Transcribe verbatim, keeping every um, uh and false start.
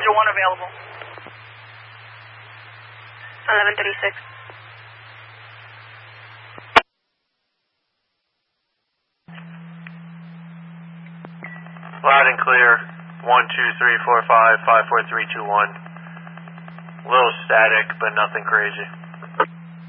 Delta one available. eleven thirty-six. Loud and clear. one two three four five, five four three two one. A little static, but nothing crazy.